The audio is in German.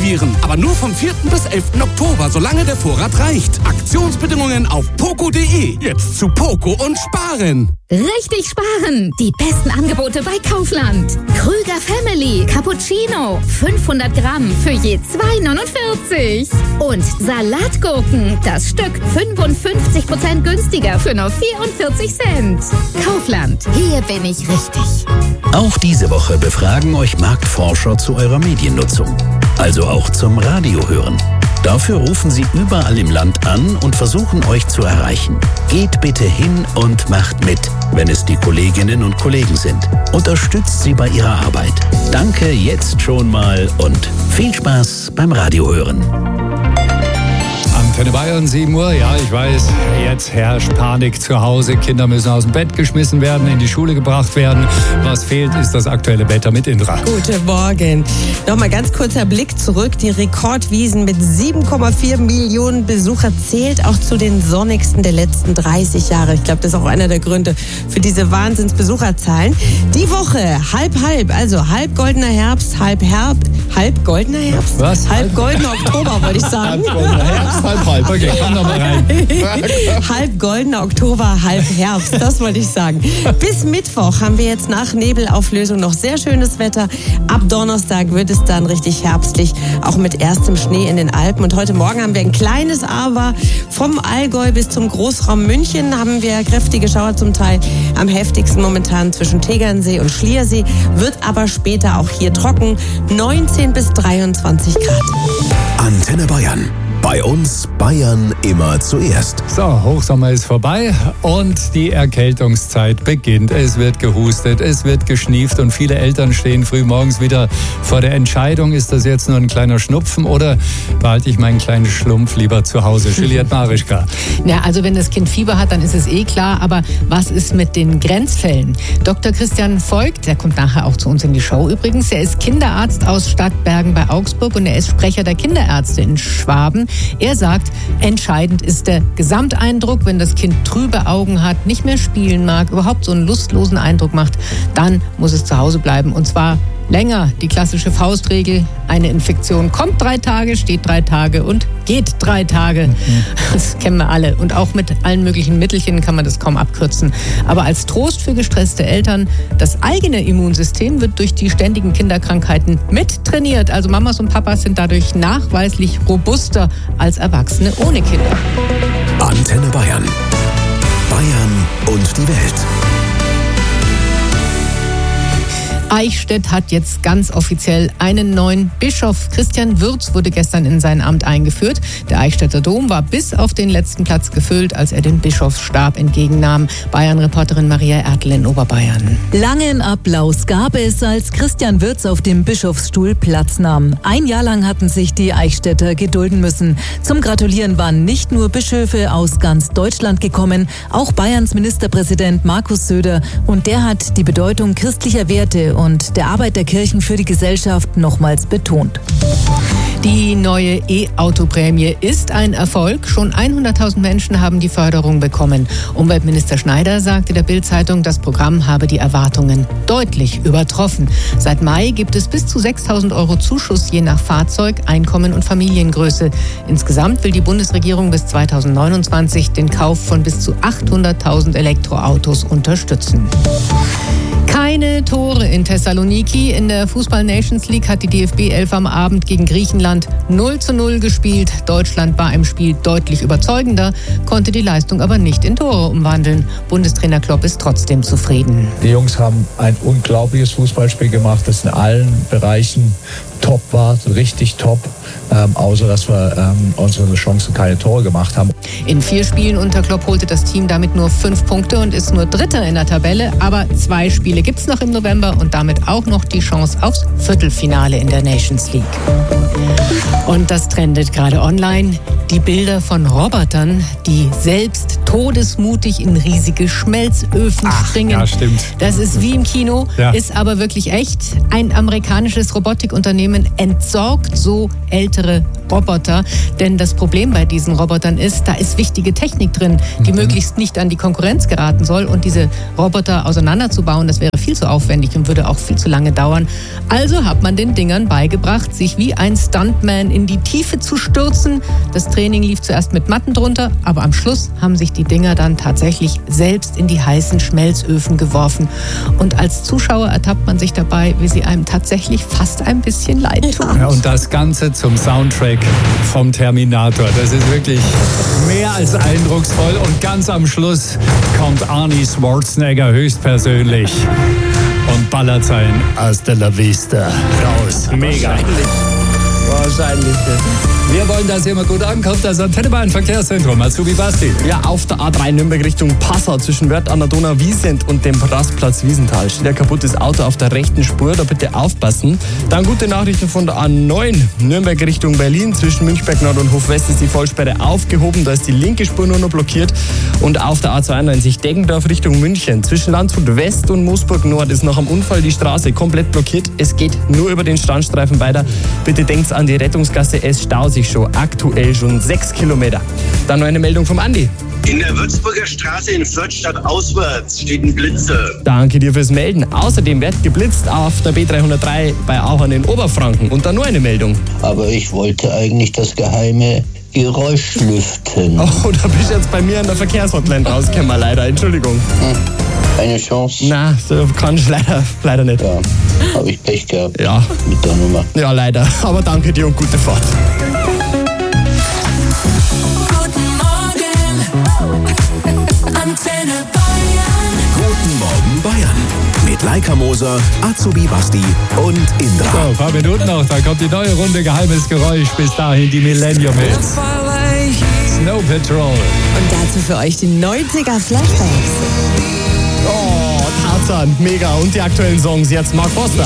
probieren. Aber nur vom 4. bis 11. Oktober, solange der Vorrat reicht. Aktionsbedingungen auf poco.de. Jetzt zu Poco und sparen. Richtig sparen! Die besten Angebote bei Kaufland. Krüger Family Cappuccino 500 Gramm für je 2,49. Und Salatgurken, das Stück 55% günstiger für nur 44 Cent. Kaufland, hier bin ich richtig. Auch diese Woche befragen euch Marktforscher zu eurer Mediennutzung. Also auch zum Radiohören. Dafür rufen sie überall im Land an und versuchen euch zu erreichen. Geht bitte hin und macht mit, wenn es die Kolleginnen und Kollegen sind. Unterstützt sie bei ihrer Arbeit. Danke jetzt schon mal und viel Spaß beim Radiohören. Antenne Bayern, 7 Uhr. Ja, ich weiß, jetzt herrscht Panik zu Hause. Kinder müssen aus dem Bett geschmissen werden, in die Schule gebracht werden. Was fehlt, ist das aktuelle Wetter mit Indra. Guten Morgen. Nochmal ganz kurzer Blick zurück. Die Rekordwiesn mit 7,4 Millionen Besucher zählt auch zu den sonnigsten der letzten 30 Jahre. Ich glaube, das ist auch einer der Gründe für diese Wahnsinns-Besucherzahlen. Die Woche halb, also halb goldener Herbst, halb goldener Herbst? Was? Halb goldener Oktober, wollte ich sagen. Halb goldener Herbst, halb. Okay, komm noch mal rein. Halb goldener Oktober, halb Herbst, das wollte ich sagen. Bis Mittwoch haben wir jetzt nach Nebelauflösung noch sehr schönes Wetter. Ab Donnerstag wird es dann richtig herbstlich, auch mit erstem Schnee in den Alpen. Und heute Morgen haben wir ein kleines Aber. Vom Allgäu bis zum Großraum München haben wir kräftige Schauer zum Teil. Am heftigsten momentan zwischen Tegernsee und Schliersee. Wird aber später auch hier trocken. 19 bis 23 Grad. Antenne Bayern. Bei uns Bayern immer zuerst. So, Hochsommer ist vorbei und die Erkältungszeit beginnt. Es wird gehustet, es wird geschnieft und viele Eltern stehen früh morgens wieder vor der Entscheidung, ist das jetzt nur ein kleiner Schnupfen oder behalte ich meinen kleinen Schlumpf lieber zu Hause? Juliette Marischka. Ja, also wenn das Kind Fieber hat, dann ist es klar, aber was ist mit den Grenzfällen? Dr. Christian Voigt, der kommt nachher auch zu uns in die Show übrigens, er ist Kinderarzt aus Stadtbergen bei Augsburg und er ist Sprecher der Kinderärzte in Schwaben. Er sagt, entscheidend ist der Gesamteindruck. Wenn das Kind trübe Augen hat, nicht mehr spielen mag, überhaupt so einen lustlosen Eindruck macht, dann muss es zu Hause bleiben. Und zwar länger. Die klassische Faustregel, eine Infektion kommt 3 Tage, steht 3 Tage und geht 3 Tage. Das kennen wir alle. Und auch mit allen möglichen Mittelchen kann man das kaum abkürzen. Aber als Trost für gestresste Eltern, das eigene Immunsystem wird durch die ständigen Kinderkrankheiten mittrainiert. Also Mamas und Papas sind dadurch nachweislich robuster als Erwachsene ohne Kinder. Antenne Bayern. Bayern und die Welt. Eichstätt hat jetzt ganz offiziell einen neuen Bischof. Christian Würz wurde gestern in sein Amt eingeführt. Der Eichstätter Dom war bis auf den letzten Platz gefüllt, als er den Bischofsstab entgegennahm. Bayern-Reporterin Maria Ertl in Oberbayern. Langen Applaus gab es, als Christian Würz auf dem Bischofsstuhl Platz nahm. 1 Jahr lang hatten sich die Eichstätter gedulden müssen. Zum Gratulieren waren nicht nur Bischöfe aus ganz Deutschland gekommen, auch Bayerns Ministerpräsident Markus Söder. Und der hat die Bedeutung christlicher Werte und der Arbeit der Kirchen für die Gesellschaft nochmals betont. Die neue E-Auto-Prämie ist ein Erfolg. Schon 100.000 Menschen haben die Förderung bekommen. Umweltminister Schneider sagte der Bild-Zeitung, das Programm habe die Erwartungen deutlich übertroffen. Seit Mai gibt es bis zu 6.000 € Zuschuss je nach Fahrzeug, Einkommen und Familiengröße. Insgesamt will die Bundesregierung bis 2029 den Kauf von bis zu 800.000 Elektroautos unterstützen. Keine Tore in Thessaloniki. In der Fußball-Nations League hat die DFB 11 am Abend gegen Griechenland 0:0 gespielt. Deutschland war im Spiel deutlich überzeugender, konnte die Leistung aber nicht in Tore umwandeln. Bundestrainer Klopp ist trotzdem zufrieden. Die Jungs haben ein unglaubliches Fußballspiel gemacht, das in allen Bereichen top war, richtig top, außer dass wir unsere Chancen keine Tore gemacht haben. In 4 Spielen unter Klopp holte das Team damit nur 5 Punkte und ist nur Dritter in der Tabelle. Aber 2 Spiele gibt es noch im November und damit auch noch die Chance aufs Viertelfinale in der Nations League. Und das trendet gerade online. Die Bilder von Robotern, die selbst todesmutig in riesige Schmelzöfen springen. Ja, stimmt. Das ist wie im Kino, ist aber wirklich echt. Ein amerikanisches Robotikunternehmen entsorgt so ältere Roboter. Denn das Problem bei diesen Robotern ist, da ist wichtige Technik drin, die möglichst nicht an die Konkurrenz geraten soll. Und diese Roboter auseinanderzubauen, das wäre viel zu aufwendig und würde auch viel zu lange dauern. Also hat man den Dingern beigebracht, sich wie ein Stuntman in die Tiefe zu stürzen. Das Training lief zuerst mit Matten drunter, aber am Schluss haben sich die Dinger dann tatsächlich selbst in die heißen Schmelzöfen geworfen. Und als Zuschauer ertappt man sich dabei, wie sie einem tatsächlich fast ein bisschen leid tun. Ja, und das Ganze zum Soundtrack vom Terminator. Das ist wirklich mehr als eindrucksvoll. Und ganz am Schluss kommt Arnie Schwarzenegger höchstpersönlich und ballert sein Hasta la Vista raus. Mega. Wahrscheinlich. Wir wollen, dass ihr immer gut ankommt. Das Antenne Bayern Verkehrszentrum. Azubi Basti. Ja, auf der A3 Nürnberg Richtung Passau zwischen Wörth an der Donau-Wiesent und dem Rastplatz Wiesenthal steht ein kaputtes Auto auf der rechten Spur. Da bitte aufpassen. Dann gute Nachrichten von der A9 Nürnberg Richtung Berlin zwischen Münchberg Nord und Hofwest ist die Vollsperre aufgehoben. Da ist die linke Spur nur noch blockiert. Und auf der A92 Deggendorf Richtung München zwischen Landshut West und Moosburg Nord ist nach einem Unfall die Straße komplett blockiert. Es geht nur über den Standstreifen weiter. Bitte denkt an die Rettungsgasse. Es staut sich schon aktuell schon 6 Kilometer. Dann noch eine Meldung vom Andi. In der Würzburger Straße in Fürth stadtauswärts steht ein Blitzer. Danke dir fürs Melden. Außerdem wird geblitzt auf der B303 bei Ahorn in Oberfranken. Und dann nur eine Meldung. Aber ich wollte eigentlich das geheime Geräusch lüften. Oh, da bist du jetzt bei mir an der Verkehrshotline rausgekommen, leider. Entschuldigung. Keine Chance? Na, so kann ich leider nicht. Ja, habe ich Pech gehabt. Ja. Mit der Nummer. Ja, leider. Aber danke dir und gute Fahrt. Guten Morgen, Antenne Bayern. Guten Morgen Bayern. Mit Laika Moser, Azubi Basti und Indra. So, ein paar Minuten noch, da kommt die neue Runde Geheimes Geräusch. Bis dahin die Millennium Hits. Snow Patrol. Und dazu für euch die 90er Flashbacks. Oh, Tarzan, mega. Und die aktuellen Songs jetzt Mark Foster.